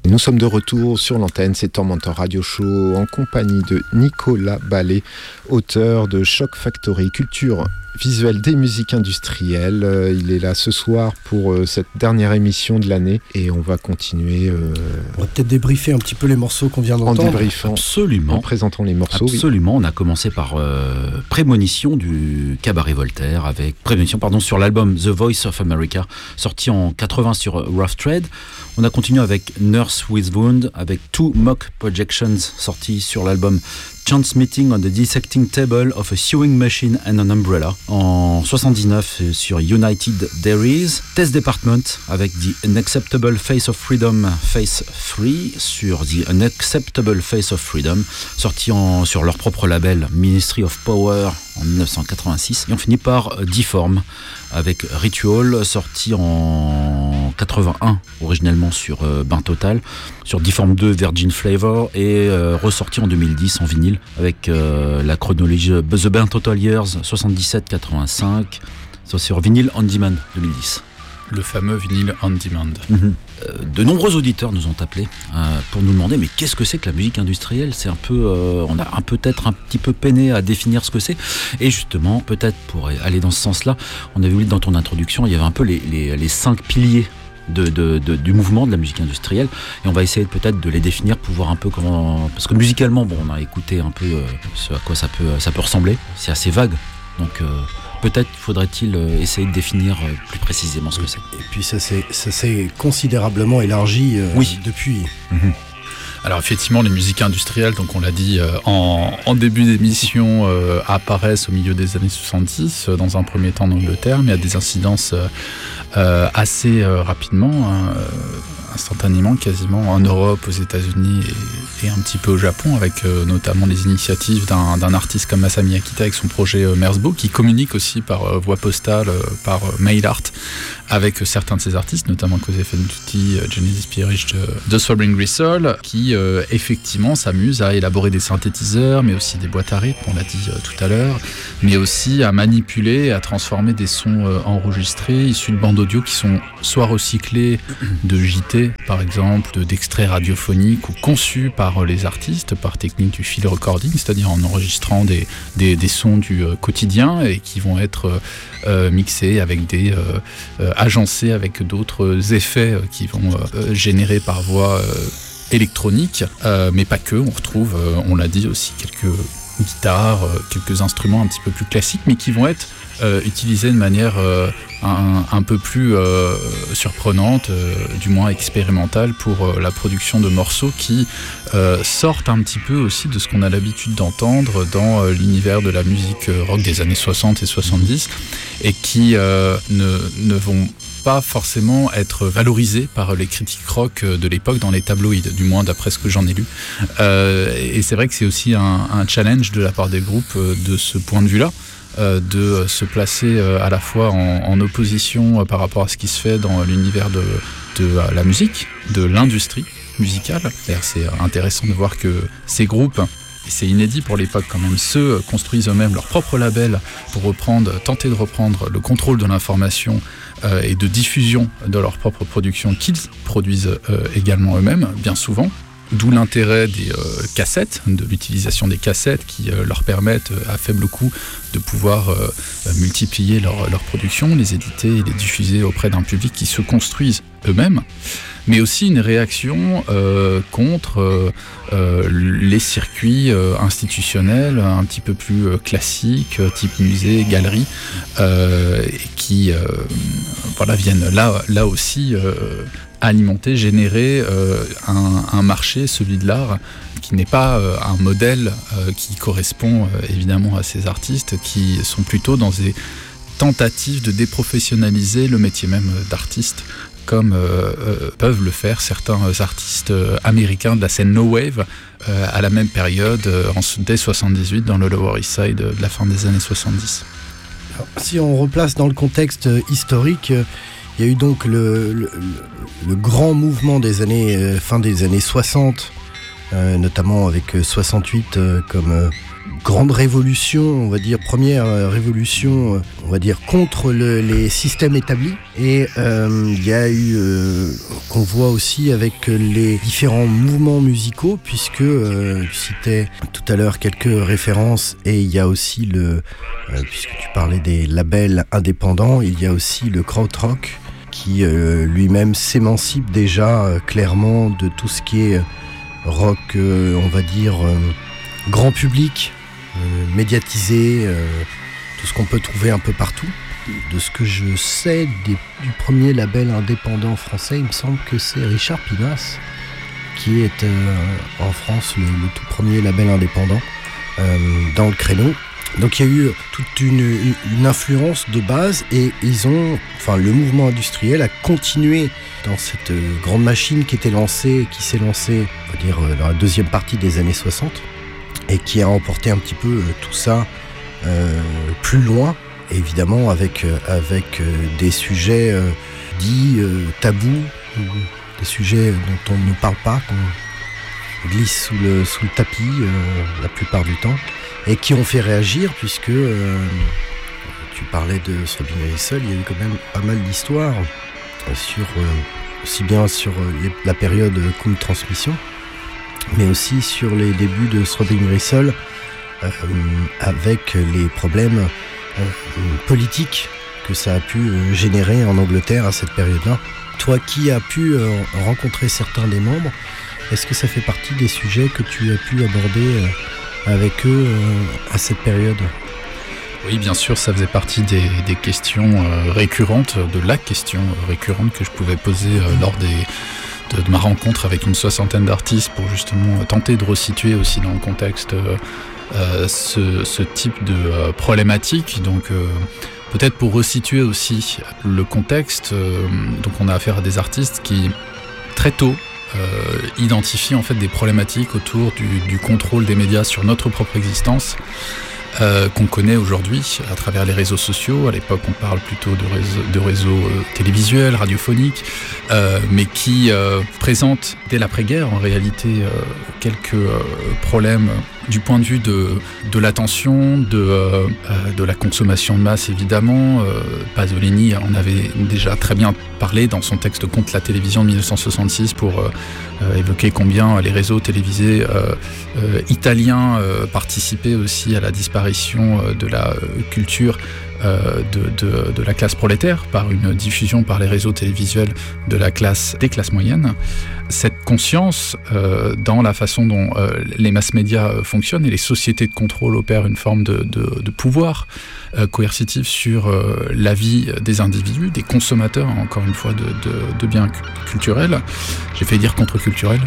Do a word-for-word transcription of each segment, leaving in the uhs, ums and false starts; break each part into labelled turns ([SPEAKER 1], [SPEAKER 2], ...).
[SPEAKER 1] Nous sommes de retour sur l'antenne, c'est Tormentor Radio Show en compagnie de Nicolas Ballet, auteur de Shock Factory, culture visuelle des musiques industrielles. Il est là ce soir pour cette dernière émission de l'année et on va continuer. Euh...
[SPEAKER 2] On va peut-être débriefer un petit peu les morceaux qu'on vient d'entendre.
[SPEAKER 1] En débriefant,
[SPEAKER 3] absolument.
[SPEAKER 1] En présentant les morceaux.
[SPEAKER 3] Absolument. Oui. On a commencé par euh, Prémonition du Cabaret Voltaire avec Prémonition pardon sur l'album The Voice of America sorti en quatre-vingts sur Rough Trade. On a continué avec Nurse with Wound avec Two Mock Projections sorti sur l'album Chance Meeting on the Dissecting Table of a Sewing Machine and an Umbrella en soixante-dix-neuf sur United Dairies. Test Department avec The Unacceptable Face of Freedom Face three sur The Unacceptable Face of Freedom sorti en, sur leur propre label Ministry of Power en dix-neuf cent quatre-vingt-six. Et on finit par Deform avec Ritual sorti en quatre-vingt-un originellement sur euh, Bain Total, sur Deform deux Virgin Flavor et euh, ressorti en deux mille dix en vinyle avec euh, la chronologie The Bain Total Years soixante-dix-sept quatre-vingt-cinq sur vinyle On Demand deux mille dix.
[SPEAKER 4] Le fameux vinyle On Demand.
[SPEAKER 3] Mmh. Euh, de nombreux auditeurs nous ont appelés euh, pour nous demander mais qu'est-ce que c'est que la musique industrielle ? C'est un peu, euh, on a un, peut-être un petit peu peiné à définir ce que c'est. Et justement, peut-être pour aller dans ce sens-là, on avait vu dans ton introduction, il y avait un peu les, les, les cinq piliers de, de, de, du mouvement de la musique industrielle. Et on va essayer peut-être de les définir pour voir un peu comment... Parce que musicalement, bon, on a écouté un peu euh, ce à quoi ça peut, ça peut ressembler. C'est assez vague. Donc... Euh, peut-être faudrait-il essayer de définir plus précisément ce que c'est.
[SPEAKER 2] Et puis ça s'est, ça s'est considérablement élargi euh,
[SPEAKER 3] oui.
[SPEAKER 2] depuis.
[SPEAKER 4] Mmh. Alors effectivement, les musiques industrielles, donc on l'a dit euh, en, en début d'émission, euh, apparaissent au milieu des années soixante-dix, euh, dans un premier temps en Angleterre, mais à des incidences euh, euh, assez euh, rapidement, hein, euh, instantanément quasiment, en Europe, aux États-Unis et, et un petit peu au Japon, avec euh, notamment les initiatives d'un, d'un artiste comme Masami Akita avec son projet euh, Merzbow, qui communique aussi par euh, voie postale, euh, par euh, mail art, avec euh, certains de ces artistes, notamment Joseph Ntuti, euh, Genesis Pirich de, de Throbbing Gristle, qui euh, effectivement s'amusent à élaborer des synthétiseurs, mais aussi des boîtes à rythme, on l'a dit euh, tout à l'heure, mais aussi à manipuler, à transformer des sons euh, enregistrés, issus de bandes audio qui sont soit recyclés de J T, par exemple, de, d'extraits radiophoniques ou conçus par euh, les artistes, par technique du field recording, c'est-à-dire en enregistrant des, des, des sons du euh, quotidien et qui vont être euh, euh, mixés avec des... Euh, euh, agencés avec d'autres effets euh, qui vont euh, générer par voie euh, électronique, euh, mais pas que, on retrouve, euh, on l'a dit aussi, quelques guitares, euh, quelques instruments un petit peu plus classiques, mais qui vont être euh, utilisés de manière euh, un, un peu plus euh, surprenante, euh, du moins expérimentale, pour euh, la production de morceaux qui euh, sortent un petit peu aussi de ce qu'on a l'habitude d'entendre dans euh, l'univers de la musique rock des années soixante et soixante-dix, et qui euh, ne, ne vont pas forcément être valorisés par les critiques rock de l'époque dans les tabloïds, du moins d'après ce que j'en ai lu. Euh, et c'est vrai que c'est aussi un, un challenge de la part des groupes de ce point de vue-là, euh, de se placer à la fois en, en opposition par rapport à ce qui se fait dans l'univers de, de la musique, de l'industrie musicale. D'ailleurs, c'est intéressant de voir que ces groupes, et c'est inédit pour l'époque quand même, ceux construisent eux-mêmes leur propre label pour reprendre, tenter de reprendre le contrôle de l'information euh, et de diffusion de leur propre production qu'ils produisent euh, également eux-mêmes, bien souvent. D'où l'intérêt des euh, cassettes, de l'utilisation des cassettes qui euh, leur permettent euh, à faible coût de pouvoir euh, multiplier leur, leur production, les éditer et les diffuser auprès d'un public qui se construisent eux-mêmes, mais aussi une réaction euh, contre euh, euh, les circuits euh, institutionnels un petit peu plus euh, classiques, type musée, galerie, euh, qui euh, voilà, viennent là, là aussi euh, alimenter, générer euh, un, un marché, celui de l'art, qui n'est pas euh, un modèle euh, qui correspond euh, évidemment à ces artistes, qui sont plutôt dans des tentatives de déprofessionnaliser le métier même d'artiste, comme euh, euh, peuvent le faire certains artistes euh, américains de la scène No Wave euh, à la même période, euh, en, dès soixante-dix-huit, dans le Lower East Side euh, de la fin des années soixante-dix.
[SPEAKER 2] Alors, si on replace dans le contexte historique, euh, il y a eu donc le, le, le grand mouvement des années, euh, fin des années soixante, euh, notamment avec euh, soixante-huit euh, comme euh, grande révolution, on va dire, première révolution, on va dire, contre le, les systèmes établis. Et euh, il y a eu, euh, qu'on voit aussi avec les différents mouvements musicaux, puisque euh, je citais tout à l'heure quelques références, et il y a aussi le, euh, puisque tu parlais des labels indépendants, il y a aussi le krautrock, qui euh, lui-même s'émancipe déjà euh, clairement de tout ce qui est rock, euh, on va dire, euh, grand public, euh, médiatisé, euh, tout ce qu'on peut trouver un peu partout. De ce que je sais des, du premier label indépendant français, il me semble que c'est Richard Pinas, qui est euh, en France le, le tout premier label indépendant euh, dans le créneau. Donc il y a eu toute une, une, une influence de base, et ils ont, enfin le mouvement industriel a continué dans cette euh, grande machine qui était lancée, qui s'est lancée, on va dire, euh, dans la deuxième partie des années soixante, et qui a emporté un petit peu euh, tout ça euh, plus loin, évidemment avec, euh, avec euh, des sujets euh, dits euh, tabous, des sujets dont on ne parle pas, qu'on glisse sous le, sous le tapis euh, la plupart du temps, et qui ont fait réagir, puisque euh, tu parlais de Throbbing Gristle, il y a eu quand même pas mal d'histoires sur, euh, aussi bien sur euh, la période Cool Transmission, mais aussi sur les débuts de Throbbing Gristle, euh, avec les problèmes euh, politiques que ça a pu euh, générer en Angleterre à cette période-là. Toi qui as pu euh, rencontrer certains des membres, est-ce que ça fait partie des sujets que tu as pu aborder euh, avec eux euh, à cette période?
[SPEAKER 4] Oui, bien sûr, ça faisait partie des, des questions euh, récurrentes, de la question récurrente que je pouvais poser euh, lors des, de, de ma rencontre avec une soixantaine d'artistes, pour justement tenter de resituer aussi dans le contexte euh, euh, ce, ce type de euh, problématique. Donc euh, peut-être pour resituer aussi le contexte, euh, donc on a affaire à des artistes qui très tôt Euh, identifier en fait des problématiques autour du, du contrôle des médias sur notre propre existence, euh, qu'on connaît aujourd'hui à travers les réseaux sociaux. À l'époque, on parle plutôt de réseaux, de réseaux euh, télévisuels, radiophoniques, euh, mais qui euh, présentent dès l'après-guerre en réalité euh, quelques euh, problèmes du point de vue de, de l'attention, de, euh, de la consommation de masse évidemment. Euh, Pasolini en avait déjà très bien parlé dans son texte contre la télévision de dix-neuf cent soixante-six pour euh, euh, évoquer combien les réseaux télévisés euh, euh, italiens euh, participaient aussi à la disparition euh, de la euh, culture Euh, de, de, de la classe prolétaire par une diffusion par les réseaux télévisuels de la classe, des classes moyennes. Cette conscience euh, dans la façon dont euh, les mass médias euh, fonctionnent et les sociétés de contrôle opèrent une forme de, de, de pouvoir euh, coercitif sur euh, la vie des individus, des consommateurs, encore une fois, de, de, de biens culturels. J'ai fait dire contre-culturels.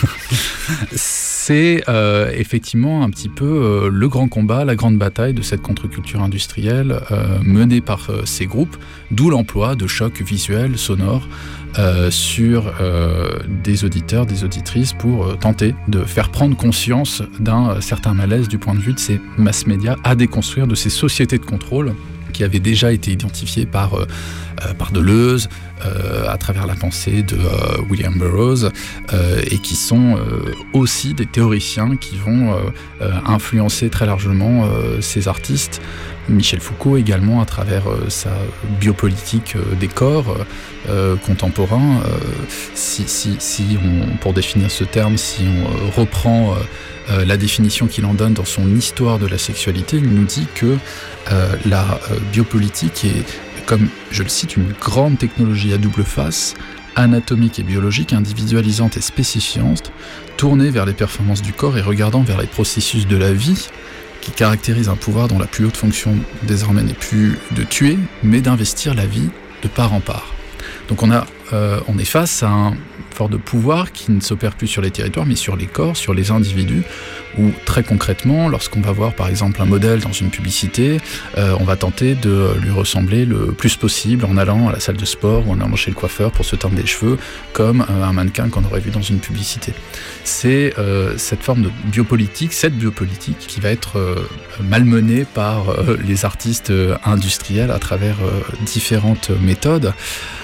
[SPEAKER 4] C'est euh, effectivement un petit peu euh, le grand combat, la grande bataille de cette contre-culture industrielle euh, menée par euh, ces groupes, d'où l'emploi de chocs visuels, sonores euh, sur euh, des auditeurs, des auditrices pour euh, tenter de faire prendre conscience d'un euh, certain malaise du point de vue de ces mass médias à déconstruire, de ces sociétés de contrôle qui avaient déjà été identifiées par, euh, euh, par Deleuze, euh, à travers la pensée de euh, William Burroughs, euh, et qui sont euh, aussi des théoriciens qui vont euh, euh, influencer très largement euh, ces artistes. Michel Foucault également, à travers euh, sa biopolitique euh, des corps euh, contemporains. Euh, si, si, si on, pour définir ce terme, si on euh, reprend euh, euh, la définition qu'il en donne dans son Histoire de la sexualité, il nous dit que euh, la euh, biopolitique est, comme je le cite, une grande technologie à double face, anatomique et biologique, individualisante et spécifiante, tournée vers les performances du corps et regardant vers les processus de la vie, qui caractérise un pouvoir dont la plus haute fonction désormais n'est plus de tuer, mais d'investir la vie de part en part. Donc on, a, euh, on est face à un fort de pouvoir qui ne s'opère plus sur les territoires, mais sur les corps, sur les individus, où très concrètement, lorsqu'on va voir par exemple un modèle dans une publicité, euh, on va tenter de lui ressembler le plus possible en allant à la salle de sport ou en allant chez le coiffeur pour se teindre les cheveux, comme euh, un mannequin qu'on aurait vu dans une publicité. C'est euh, cette forme de biopolitique, cette biopolitique qui va être euh, malmenée par euh, les artistes euh, industriels à travers euh, différentes méthodes.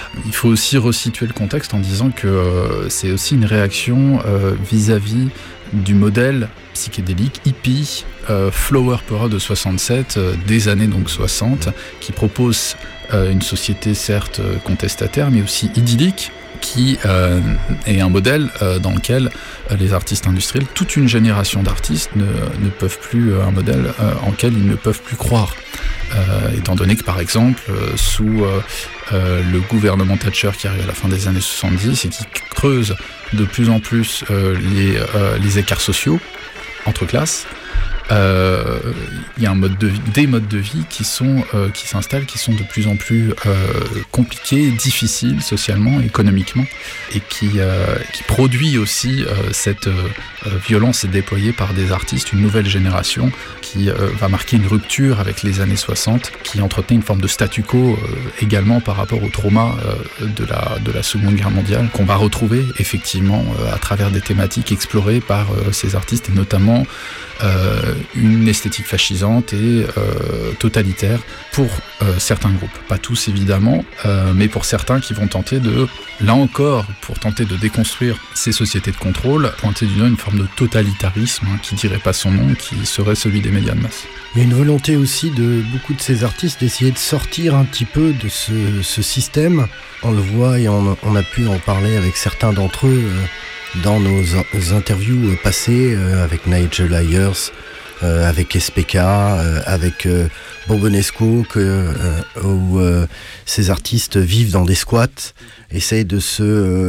[SPEAKER 4] Il faut aussi resituer le contexte en disant que euh, c'est aussi une réaction euh, vis-à-vis du modèle psychédélique hippie euh, Flower Power de soixante-sept, euh, des années donc soixante, qui propose euh, une société certes contestataire mais aussi idyllique, qui euh, est un modèle euh, dans lequel euh, les artistes industriels, toute une génération d'artistes ne, ne peuvent plus, euh, un modèle euh, en lequel ils ne peuvent plus croire. Euh, étant donné que par exemple, euh, sous euh, euh, le gouvernement Thatcher qui arrive à la fin des années soixante-dix et qui creuse de plus en plus euh, les, euh, les écarts sociaux entre classes, il euh, y a un mode de vie, des modes de vie qui sont euh, qui s'installent, qui sont de plus en plus euh, compliqués, difficiles socialement, économiquement, et qui euh, qui produit aussi euh, cette euh, violence est déployée par des artistes, une nouvelle génération qui euh, va marquer une rupture avec les années soixante, qui entretenait une forme de statu quo euh, également par rapport au trauma euh, de la de la Seconde Guerre mondiale, qu'on va retrouver effectivement euh, à travers des thématiques explorées par euh, ces artistes, et notamment Euh, une esthétique fascisante et euh, totalitaire pour euh, certains groupes. Pas tous évidemment, euh, mais pour certains qui vont tenter de, là encore, pour tenter de déconstruire ces sociétés de contrôle, pointer du doigt une forme de totalitarisme hein, qui dirait pas son nom, qui serait celui des médias de masse.
[SPEAKER 2] Il y a une volonté aussi de beaucoup de ces artistes d'essayer de sortir un petit peu de ce, ce système. On le voit et on, on a pu en parler avec certains d'entre eux euh, dans nos, nos interviews passées euh, avec Nigel Ayers, euh, avec S P K, euh, avec euh, Bourbonesco, que, euh, où euh, ces artistes vivent dans des squats, essayent de se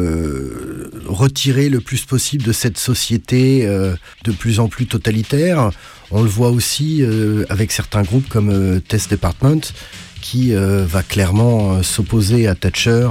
[SPEAKER 2] euh, retirer le plus possible de cette société euh, de plus en plus totalitaire. On le voit aussi euh, avec certains groupes comme euh, Test Department, qui euh, va clairement euh, s'opposer à Thatcher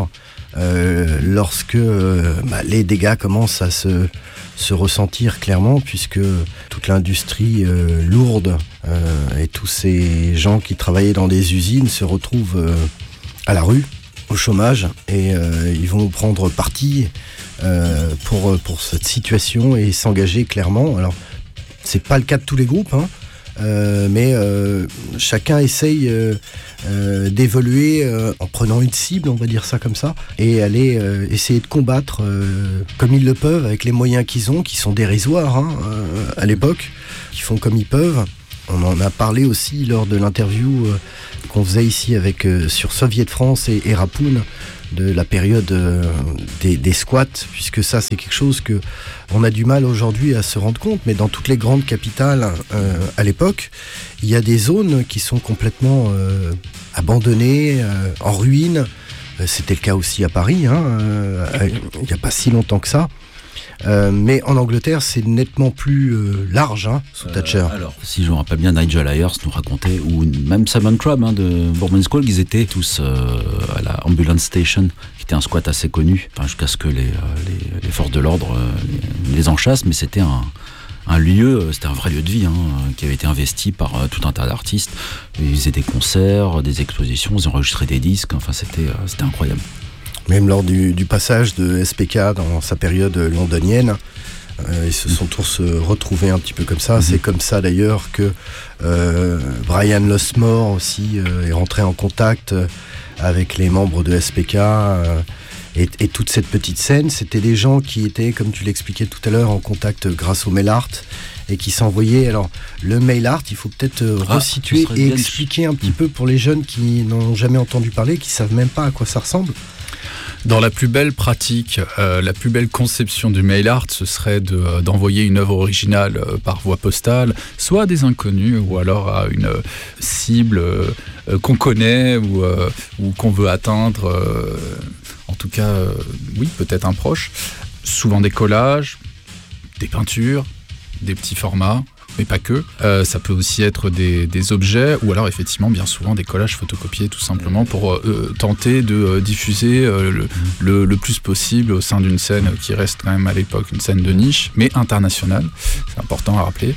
[SPEAKER 2] Euh, lorsque euh, bah, les dégâts commencent à se, se ressentir clairement, puisque toute l'industrie euh, lourde euh, et tous ces gens qui travaillaient dans des usines se retrouvent euh, à la rue, au chômage, et euh, ils vont prendre parti euh, pour, pour cette situation et s'engager clairement. Alors, c'est pas le cas de tous les groupes, hein, euh, mais euh, chacun essaye euh, Euh, d'évoluer euh, en prenant une cible, on va dire ça comme ça, et aller euh, essayer de combattre euh, comme ils le peuvent avec les moyens qu'ils ont, qui sont dérisoires hein, euh, à l'époque, qui font comme ils peuvent. On en a parlé aussi lors de l'interview euh, qu'on faisait ici avec euh, sur Soviet France et, et Rapoun, de la période euh, des, des squats, puisque ça c'est quelque chose que on a du mal aujourd'hui à se rendre compte, mais dans toutes les grandes capitales euh, à l'époque, il y a des zones qui sont complètement euh, abandonnées, euh, en ruine. Euh, c'était le cas aussi à Paris, hein, euh, il n'y a pas si longtemps que ça. Euh, mais en Angleterre, c'est nettement plus euh, large hein, sous euh, Thatcher.
[SPEAKER 3] Alors, si je me rappelle bien, Nigel Ayers nous racontait, ou même Simon Crabbe hein, de Bourbonesco, ils étaient tous euh, à la Ambulance Station, qui était un squat assez connu, enfin, jusqu'à ce que les, les, les forces de l'ordre les, les enchassent, mais c'était un, un lieu, c'était un vrai lieu de vie, hein, qui avait été investi par euh, tout un tas d'artistes. Ils faisaient des concerts, des expositions, ils enregistraient des disques, enfin c'était, euh, c'était incroyable.
[SPEAKER 2] Même lors du, du passage de S P K dans sa période londonienne, euh, ils se sont tous euh, retrouvés un petit peu comme ça. Mm-hmm. C'est comme ça d'ailleurs que euh, Brian Losmore aussi euh, est rentré en contact avec les membres de S P K euh, et, et toute cette petite scène. C'était des gens qui étaient, comme tu l'expliquais tout à l'heure, en contact grâce au mail art et qui s'envoyaient. Alors le mail art, il faut peut-être euh, ah, resituer et expliquer un petit mm. peu pour les jeunes qui n'ont jamais entendu parler, qui savent même pas à quoi ça ressemble.
[SPEAKER 4] Dans la plus belle pratique, euh, la plus belle conception du mail art, ce serait de, euh, d'envoyer une œuvre originale euh, par voie postale, soit à des inconnus, ou alors à une euh, cible euh, qu'on connaît ou, euh, ou qu'on veut atteindre. Euh, en tout cas, euh, oui, peut-être un proche. Souvent des collages, des peintures, des petits formats. Mais pas que. Euh, ça peut aussi être des, des objets, ou alors effectivement, bien souvent, des collages photocopiés, tout simplement, pour euh, tenter de euh, diffuser euh, le, le, le plus possible au sein d'une scène qui reste quand même à l'époque une scène de niche, mais internationale, c'est important à rappeler,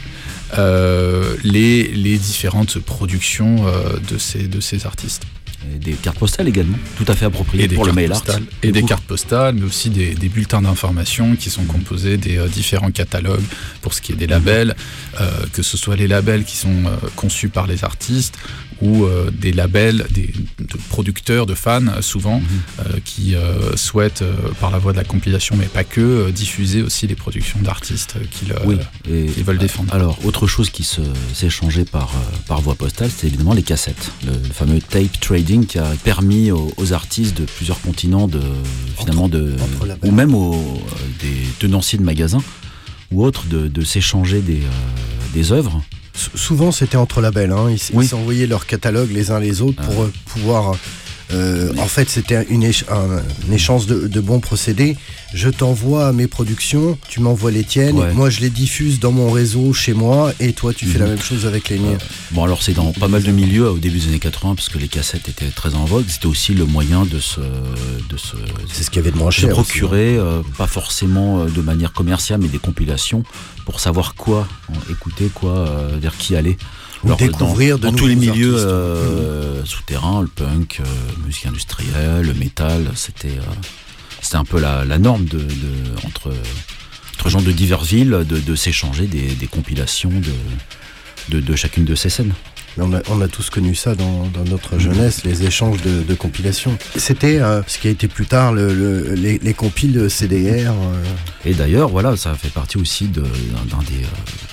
[SPEAKER 4] euh, les, les différentes productions euh, de, ces, de ces artistes.
[SPEAKER 3] Et des cartes postales également, tout à fait appropriées pour le mail art.
[SPEAKER 4] Et des cartes postales, mais aussi des, des bulletins d'information qui sont composés des euh, différents catalogues pour ce qui est des labels, euh, que ce soit les labels qui sont euh, conçus par les artistes ou euh, des labels, des de producteurs, de fans, souvent, mmh. euh, qui euh, souhaitent, euh, par la voie de la compilation, mais pas que, euh, diffuser aussi les productions d'artistes qu'ils euh,
[SPEAKER 3] oui, et,
[SPEAKER 4] veulent défendre.
[SPEAKER 3] Alors, autre chose qui se, s'est échangée par, euh, par voie postale, c'est évidemment les cassettes. Le, le fameux tape trading qui a permis aux, aux artistes de plusieurs continents, de, finalement, de, ou même aux euh, des tenanciers de magasins ou autres, de, de s'échanger des, euh, des œuvres.
[SPEAKER 2] Souvent, c'était entre labels. Hein. Ils,
[SPEAKER 3] oui.
[SPEAKER 2] ils s'envoyaient leurs catalogues les uns les autres pour euh, pouvoir... Euh, en fait, c'était une éch- un, un échange de, de bons procédés. Je t'envoie mes productions, tu m'envoies les tiennes, ouais. Moi je les diffuse dans mon réseau chez moi, et toi tu mmh. fais la même chose avec les miens.
[SPEAKER 3] Euh, bon, alors c'est dans pas mal de milieux au début des années quatre-vingts, parce que les cassettes étaient très en vogue. C'était aussi le moyen de se, de se,
[SPEAKER 2] c'est ce qu'il y avait de moins cher,
[SPEAKER 3] de procurer, aussi, hein. euh, pas forcément de manière commerciale, mais des compilations pour savoir quoi écouter, quoi, euh, vers qui aller.
[SPEAKER 2] Alors, découvrir
[SPEAKER 3] dans,
[SPEAKER 2] de
[SPEAKER 3] dans tous les milieux
[SPEAKER 2] artistes,
[SPEAKER 3] euh, mmh. souterrains, le punk, euh, musique industrielle, le métal, c'était, euh, c'était un peu la, la norme de, de, entre, entre gens de diverses villes de, de s'échanger des, des compilations de, de, de chacune de ces scènes.
[SPEAKER 2] Mais on, a, on a tous connu ça dans, dans notre jeunesse, mmh. les échanges de, de compilations. C'était euh, ce qui a été plus tard le, le, les, les compiles C D R. Euh...
[SPEAKER 3] Et d'ailleurs, voilà, ça fait partie aussi de, d'un, d'un des... Euh,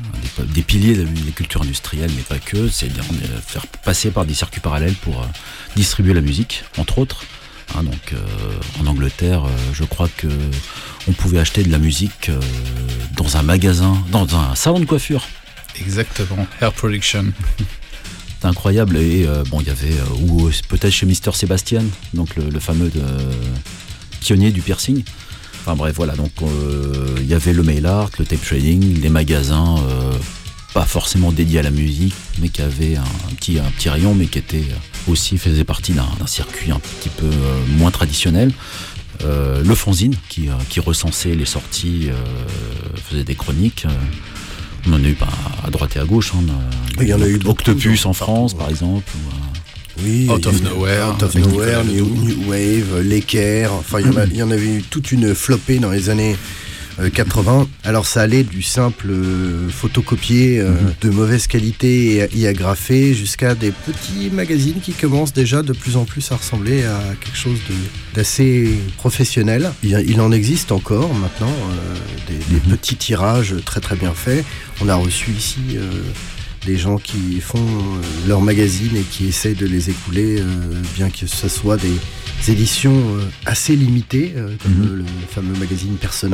[SPEAKER 3] des piliers de la culture industrielle, mais pas que, c'est de faire passer par des circuits parallèles pour euh, distribuer la musique, entre autres. Hein, donc, euh, en Angleterre, euh, je crois que on pouvait acheter de la musique euh, dans un magasin, dans un salon de coiffure.
[SPEAKER 4] Exactement, Hair Production.
[SPEAKER 3] C'est incroyable. Et euh, bon, il y avait, euh, ou peut-être chez mister Sebastian, donc le, le fameux de, pionnier du piercing. Enfin bref, voilà, donc il euh, y avait le mail art, le tape trading, les magasins euh, pas forcément dédiés à la musique, mais qui avaient un, un, petit, un petit rayon, mais qui était aussi faisait partie d'un, d'un circuit un petit peu euh, moins traditionnel. Euh, le fanzine, qui, euh, qui recensait les sorties, euh, faisait des chroniques. Euh, on en a eu bah, à droite et à gauche. Hein,
[SPEAKER 2] il y en a eu
[SPEAKER 3] Octopus en France, par exemple. Ou, euh,
[SPEAKER 2] Oui,
[SPEAKER 4] Out of Nowhere,
[SPEAKER 2] Out of Nowhere, New, New Wave, l'Équerre, enfin il y, en a, il y en avait eu toute une flopée dans les années euh, quatre-vingts. Alors ça allait du simple euh, photocopier euh, mm-hmm. de mauvaise qualité et, et agrafé jusqu'à des petits magazines qui commencent déjà de plus en plus à ressembler à quelque chose de, d'assez professionnel. Il, il en existe encore maintenant, euh, des, mm-hmm. des petits tirages très très bien faits. On a reçu ici... Euh, des gens qui font euh, leurs magazines et qui essayent de les écouler, euh, bien que ce soit des éditions euh, assez limitées, euh, comme mmh. le, le fameux magazine Persona,